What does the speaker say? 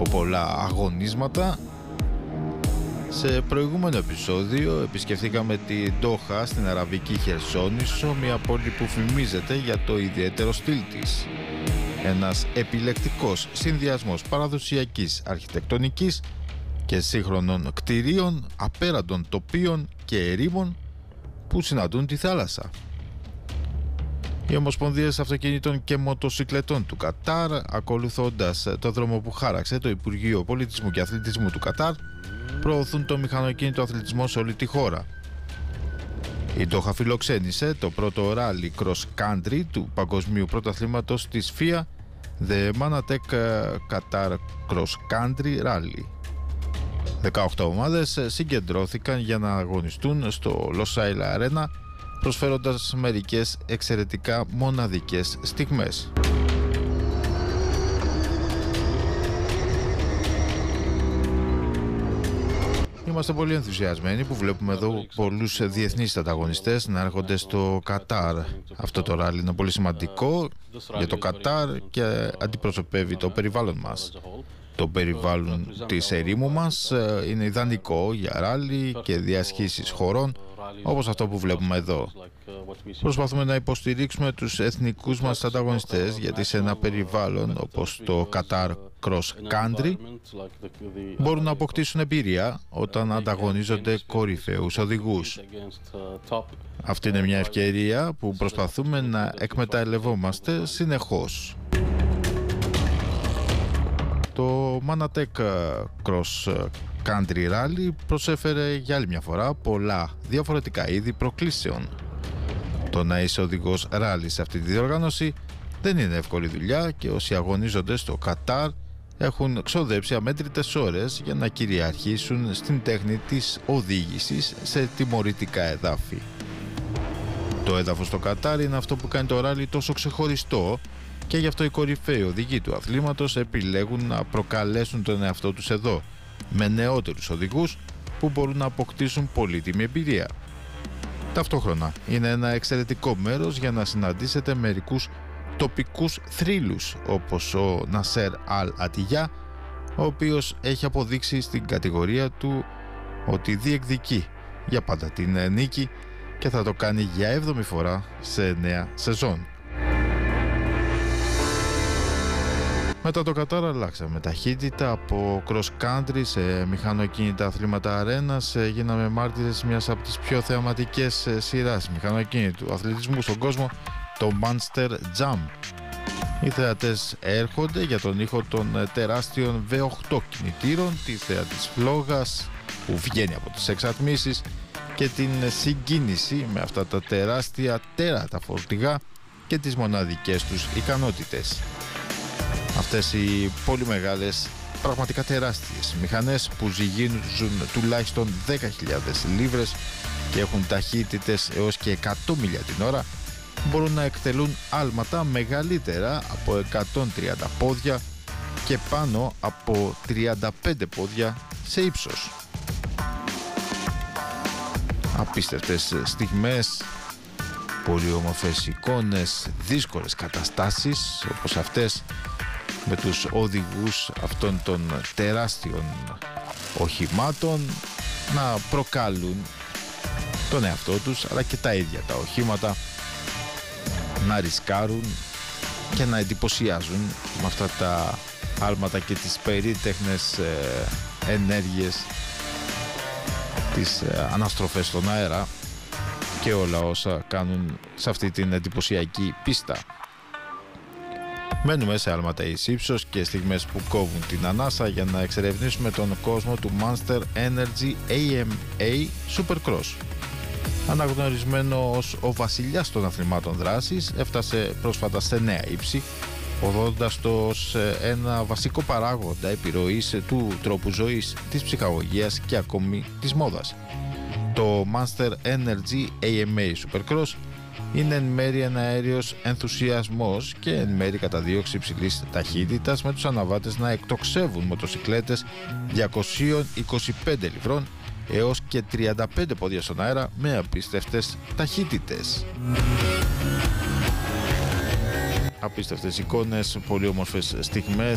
πολλά αγωνίσματα. Σε προηγούμενο επεισόδιο επισκεφθήκαμε τη Ντόχα στην Αραβική Χερσόνησο, μια πόλη που φημίζεται για το ιδιαίτερο στυλ της. Ένας επιλεκτικός συνδυασμός παραδοσιακής αρχιτεκτονικής και σύγχρονων κτηρίων, απέραντων τοπίων και ερήμων που συναντούν τη θάλασσα. Οι Ομοσπονδίες Αυτοκινήτων και Μοτοσυκλετών του Κατάρ, ακολουθώντας το δρόμο που χάραξε το Υπουργείο Πολιτισμού και Αθλητισμού του Κατάρ, προωθούν το μηχανοκίνητο αθλητισμό σε όλη τη χώρα. Η Ντόχα φιλοξένησε το πρώτο ράλι cross country του Παγκοσμίου Πρωταθλήματος της FIA, The Manatech Qatar Cross Country Rally. 18 ομάδες συγκεντρώθηκαν για να αγωνιστούν στο Losail Arena, προσφέροντας μερικές εξαιρετικά μοναδικές στιγμές. Είμαστε πολύ ενθουσιασμένοι που βλέπουμε εδώ πολλούς διεθνείς ανταγωνιστές να έρχονται στο Κατάρ. Αυτό το ράλι είναι πολύ σημαντικό για το Κατάρ και αντιπροσωπεύει το περιβάλλον μας. Το περιβάλλον της ερήμου μας είναι ιδανικό για ράλι και διασχίσεις χωρών όπως αυτό που βλέπουμε εδώ. Προσπαθούμε να υποστηρίξουμε τους εθνικούς μας ανταγωνιστές, γιατί σε ένα περιβάλλον όπως το Qatar Cross Country μπορούν να αποκτήσουν εμπειρία όταν ανταγωνίζονται κορυφαίους οδηγούς. Αυτή είναι μια ευκαιρία που προσπαθούμε να εκμεταλλευόμαστε συνεχώς. Το Manatech Cross Country Rally προσέφερε για άλλη μια φορά πολλά διαφορετικά είδη προκλήσεων. Το να είσαι οδηγός ράλι σε αυτή τη διοργάνωση δεν είναι εύκολη δουλειά και όσοι αγωνίζονται στο Κατάρ έχουν ξοδέψει αμέτρητες ώρες για να κυριαρχήσουν στην τέχνη της οδήγησης σε τιμωρητικά εδάφη. Το έδαφος στο Κατάρ είναι αυτό που κάνει το ράλι τόσο ξεχωριστό και γι' αυτό οι κορυφαίοι οδηγοί του αθλήματος επιλέγουν να προκαλέσουν τον εαυτό τους εδώ, με νεότερους οδηγούς που μπορούν να αποκτήσουν πολύτιμη εμπειρία. Ταυτόχρονα είναι ένα εξαιρετικό μέρος για να συναντήσετε μερικούς τοπικούς θρύλους, όπως ο Νασέρ Αλ Ατιγιά, ο οποίος έχει αποδείξει στην κατηγορία του ότι διεκδικεί για πάντα την νίκη και θα το κάνει για 7η φορά σε 9 σεζόν. Μετά το Κατάρ αλλάξαμε ταχύτητα από cross country σε μηχανοκίνητα αθλήματα αρένας. Γίναμε μάρτυρες μιας από τις πιο θεαματικές σειράς μηχανοκίνητου αθλητισμού στον κόσμο, το Monster Jam. Οι θεατές έρχονται για τον ήχο των τεράστιων V8 κινητήρων, τη θέα της φλόγας που βγαίνει από τις εξατμίσεις και την συγκίνηση με αυτά τα τεράστια τέρατα φορτηγά και τις μοναδικές τους ικανότητες. Αυτές οι πολύ μεγάλες, πραγματικά τεράστιες μηχανές που ζυγίζουν τουλάχιστον 10.000 λίβρες και έχουν ταχύτητες έως και 100 μίλια την ώρα, μπορούν να εκτελούν άλματα μεγαλύτερα από 130 πόδια και πάνω από 35 πόδια σε ύψος. Απίστευτες στιγμές, πολύ όμορφες εικόνες, δύσκολες καταστάσεις όπως αυτές, με τους οδηγούς αυτών των τεράστιων οχημάτων να προκαλούν τον εαυτό τους αλλά και τα ίδια τα οχήματα να ρισκάρουν και να εντυπωσιάζουν με αυτά τα άλματα και τις περίτεχνες ενέργειες, τις αναστροφές στον αέρα και όλα όσα κάνουν σε αυτή την εντυπωσιακή πίστα. Μένουμε σε άλματα εις ύψος και στιγμές που κόβουν την ανάσα για να εξερευνήσουμε τον κόσμο του Monster Energy AMA Supercross. Αναγνωρισμένο ως ο βασιλιάς των αθλημάτων δράσης, έφτασε πρόσφατα σε νέα ύψη, οδόντας το ως ένα βασικό παράγοντα επιρροής του τρόπου ζωής, της ψυχαγωγίας και ακόμη της μόδας. Το Monster Energy AMA Supercross είναι εν μέρει ένα αέριος ενθουσιασμός και εν μέρει καταδίωξη υψηλής ταχύτητας, με τους αναβάτες να εκτοξεύουν μοτοσικλέτες 225 λιβρών έως και 35 πόδια στον αέρα με απίστευτες ταχύτητες. Απίστευτες εικόνες, πολύ όμορφες στιγμές